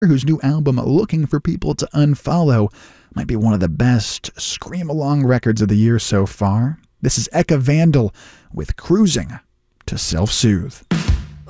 whose new album, Looking for People to Unfollow, might be one of the best scream-along records of the year so far. This is Eka Vandal with Cruising to Self-Soothe.